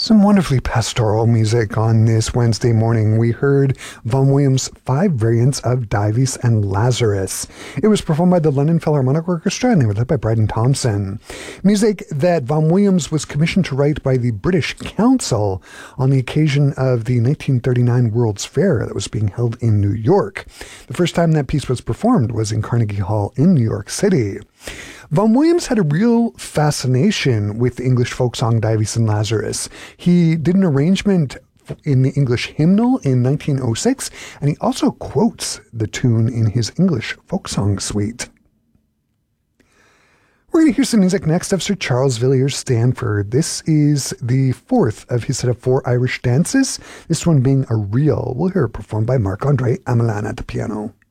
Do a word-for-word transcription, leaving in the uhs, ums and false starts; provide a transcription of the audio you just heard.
Some wonderfully pastoral music on this Wednesday morning. We heard Vaughan Williams' five variants of Dives and Lazarus. It was performed by the London Philharmonic Orchestra and they were led by Bryden Thompson. Music that Vaughan Williams was commissioned to write by the British Council on the occasion of the nineteen thirty-nine World's Fair that was being held in New York. The first time that piece was performed was in Carnegie Hall in New York City. Vaughan Williams had a real fascination with the English folk song Dives and Lazarus. He did an arrangement in the English hymnal in nineteen oh six, and he also quotes the tune in his English folk song suite. We're going to hear some music next of Sir Charles Villiers Stanford. This is the fourth of his set of four Irish dances, this one being a reel. We'll hear it performed by Marc-André Amelin at the piano.